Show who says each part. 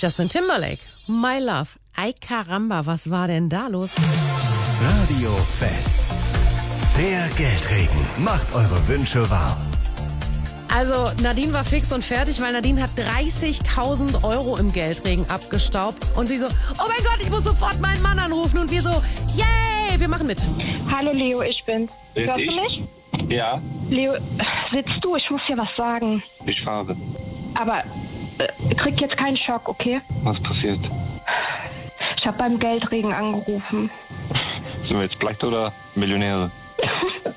Speaker 1: Justin Timberlake, My Love. Ay caramba, was war denn da los?
Speaker 2: Radio Fest. Der Geldregen macht eure Wünsche wahr.
Speaker 1: Also Nadine war fix und fertig, weil Nadine hat 30.000 € im Geldregen abgestaubt. Und sie so, oh mein Gott, ich muss sofort meinen Mann anrufen. Und wir so, yay, wir machen mit.
Speaker 3: Hallo Leo, ich bin's. Hörst du mich?
Speaker 4: Ja,
Speaker 3: Leo, sitzt du? Ich muss dir was sagen.
Speaker 4: ich fahre.
Speaker 3: Aber krieg jetzt keinen Schock, okay?
Speaker 4: Was passiert?
Speaker 3: Ich habe beim Geldregen angerufen.
Speaker 4: Sind wir jetzt pleite oder Millionäre?